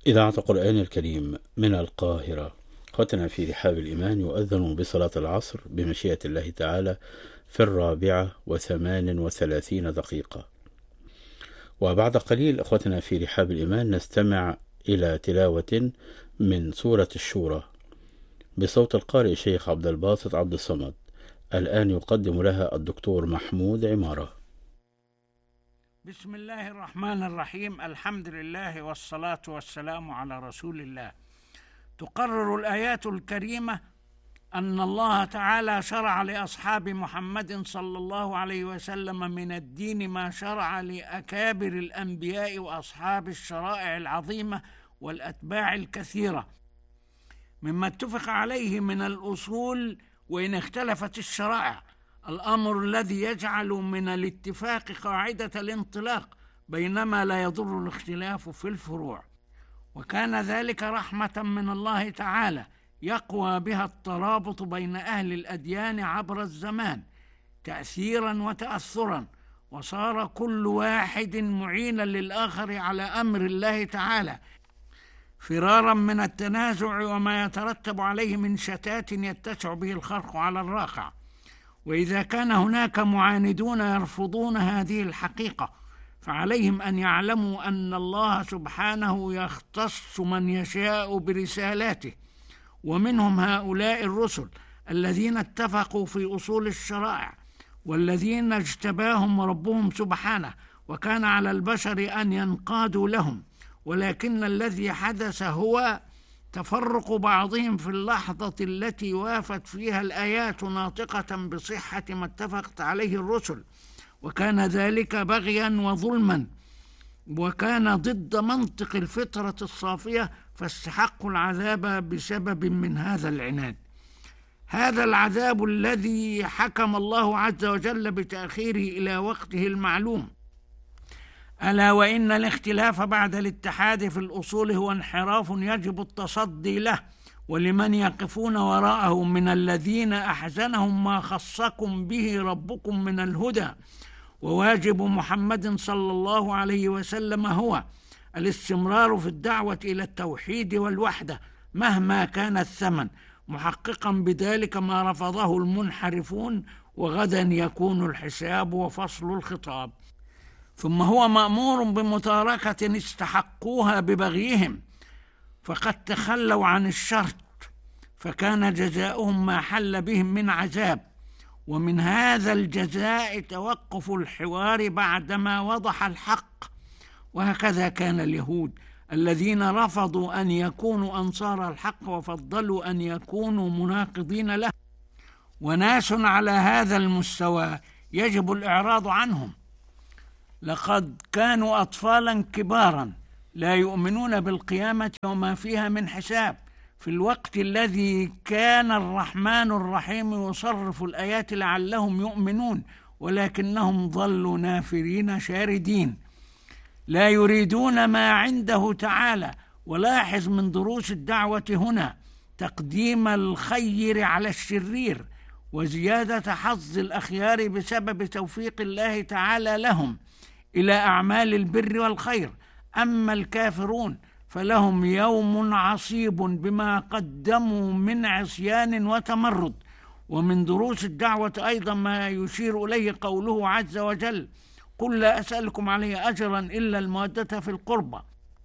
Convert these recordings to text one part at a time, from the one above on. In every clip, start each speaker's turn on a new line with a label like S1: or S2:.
S1: إذاعة القرآن الكريم من القاهرة. أخوتنا في رحاب الإيمان، يؤذن بصلاة العصر بمشيئة الله تعالى في 34:38. وبعد قليل أخوتنا في رحاب الإيمان نستمع إلى تلاوة من سورة الشورى بصوت القارئ شيخ عبد الباسط عبد الصمد. الآن يقدم لها الدكتور محمود عمارة.
S2: بسم الله الرحمن الرحيم. الحمد لله والصلاة والسلام على رسول الله. تقرر الآيات الكريمة أن الله تعالى شرع لأصحاب محمد صلى الله عليه وسلم من الدين ما شرع لأكابر الأنبياء وأصحاب الشرائع العظيمة والأتباع الكثيرة، مما اتفق عليه من الأصول وإن اختلفت الشرائع، الأمر الذي يجعل من الاتفاق قاعدة الانطلاق، بينما لا يضر الاختلاف في الفروع. وكان ذلك رحمة من الله تعالى يقوى بها الترابط بين أهل الأديان عبر الزمان تأثيرا وتأثرا، وصار كل واحد معينا للآخر على أمر الله تعالى، فرارا من التنازع وما يترتب عليه من شتات يتسع به الخرق على الراقع. وإذا كان هناك معاندون يرفضون هذه الحقيقة، فعليهم أن يعلموا أن الله سبحانه يختص من يشاء برسالاته، ومنهم هؤلاء الرسل الذين اتفقوا في أصول الشرائع، والذين اجتباهم ربهم سبحانه، وكان على البشر أن ينقادوا لهم. ولكن الذي حدث هو تفرق بعضهم في اللحظة التي وافت فيها الآيات ناطقة بصحة ما اتفقت عليه الرسل، وكان ذلك بغيا وظلما، وكان ضد منطق الفطرة الصافية، فاستحقوا العذاب بسبب من هذا العناد. هذا العذاب الذي حكم الله عز وجل بتأخيره إلى وقته المعلوم. ألا وإن الاختلاف بعد الاتحاد في الأصول هو انحراف يجب التصدي له، ولمن يقفون وراءه من الذين أحزنهم ما خصكم به ربكم من الهدى. وواجب محمد صلى الله عليه وسلم هو الاستمرار في الدعوة إلى التوحيد والوحدة مهما كان الثمن، محققا بذلك ما رفضه المنحرفون، وغدا يكون الحساب وفصل الخطاب. ثم هو مأمور بمتاركة استحقوها ببغيهم، فقد تخلوا عن الشرط، فكان جزاؤهم ما حل بهم من عذاب. ومن هذا الجزاء توقف الحوار بعدما وضح الحق. وهكذا كان اليهود الذين رفضوا أن يكونوا أنصار الحق وفضلوا أن يكونوا مناقضين له. وناس على هذا المستوى يجب الإعراض عنهم. لقد كانوا أطفالا كبارا لا يؤمنون بالقيامة وما فيها من حساب، في الوقت الذي كان الرحمن الرحيم يصرف الآيات لعلهم يؤمنون، ولكنهم ظلوا نافرين شاردين لا يريدون ما عنده تعالى. ولاحظ من دروس الدعوة هنا تقديم الخير على الشرير، وزيادة حظ الأخيار بسبب توفيق الله تعالى لهم إلى أعمال البر والخير. أما الكافرون فلهم يوم عصيب بما قدموا من عصيان وتمرد. ومن دروس الدعوة أيضا ما يشير إليه قوله عز وجل: قل لا أسألكم عليه أجرا إلا المودة في القربى.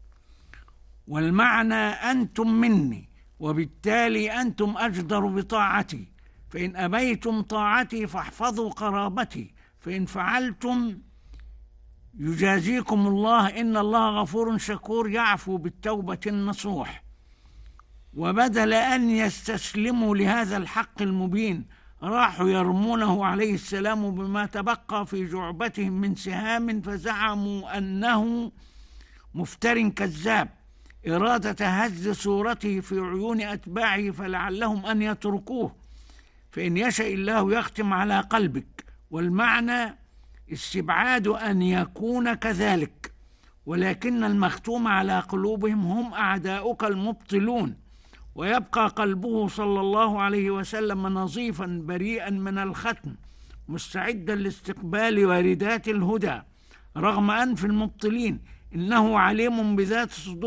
S2: والمعنى أنتم مني، وبالتالي أنتم أجدر بطاعتي، فإن أبيتم طاعتي فاحفظوا قرابتي، فإن فعلتم يجازيكم الله، إن الله غفور شكور يعفو بالتوبة النصوح. وبدل أن يستسلموا لهذا الحق المبين راحوا يرمونه عليه السلام بما تبقى في جعبتهم من سهام، فزعموا أنه مفتر كذاب، إرادة هز صورته في عيون أتباعه فلعلهم أن يتركوه، فإن يشاء الله يختم على قلبك. والمعنى استبعاد أن يكون كذلك، ولكن المختوم على قلوبهم هم أعداؤك المبطلون. ويبقى قلبه صلى الله عليه وسلم نظيفا بريئا من الختم، مستعدا لاستقبال واردات الهدى رغم أنف المبطلين، إنه عليم بذات الصدور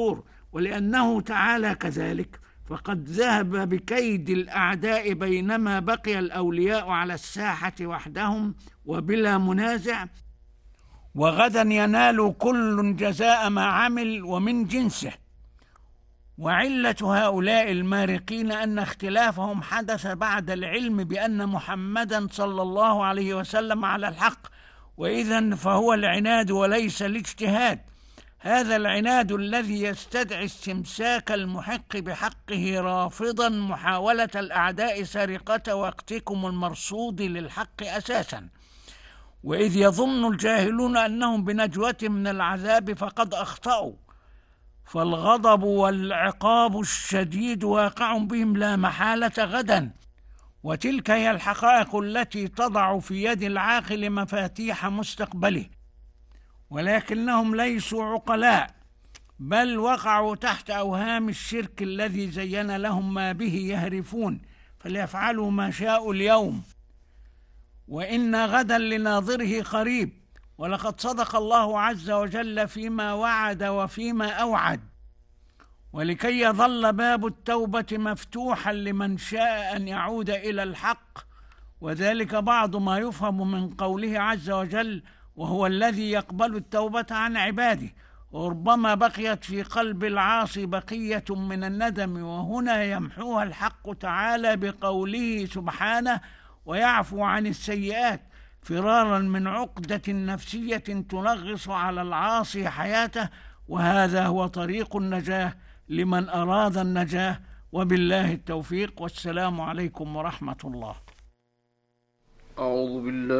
S2: ولأنه تعالى كذلك فقد ذهب بكيد الأعداء بينما بقي الأولياء على الساحة وحدهم وبلا منازع، وغدا ينال كل جزاء ما عمل ومن جنسه. وعلة هؤلاء المارقين أن اختلافهم حدث بعد العلم بأن محمدا صلى الله عليه وسلم على الحق، وإذن فهو العناد وليس الاجتهاد. هذا العناد الذي يستدعي استمساك المحق بحقه رافضا محاولة الأعداء سرقة وقتكم المرصود للحق أساسا. وإذ يظن الجاهلون أنهم بنجوة من العذاب فقد أخطأوا، فالغضب والعقاب الشديد واقع بهم لا محالة غدا، وتلك هي الحقائق التي تضع في يد العاقل مفاتيح مستقبله. ولكنهم ليسوا عقلاء، بل وقعوا تحت أوهام الشرك الذي زين لهم ما به يهرفون، فليفعلوا ما شاءوا اليوم، وإن غدا لناظره قريب. ولقد صدق الله عز وجل فيما وعد وفيما أوعد، ولكي يظل باب التوبة مفتوحا لمن شاء أن يعود إلى الحق، وذلك بعض ما يفهم من قوله عز وجل: وهو الذي يقبل التوبة عن عباده. وربما بقيت في قلب العاصي بقية من الندم، وهنا يمحوها الحق تعالى بقوله سبحانه: ويعفو عن السيئات، فرارا من عقدة نفسية تنغص على العاصي حياته. وهذا هو طريق النجاة لمن أراد النجاة، وبالله التوفيق، والسلام عليكم ورحمة الله.
S3: أعوذ بالله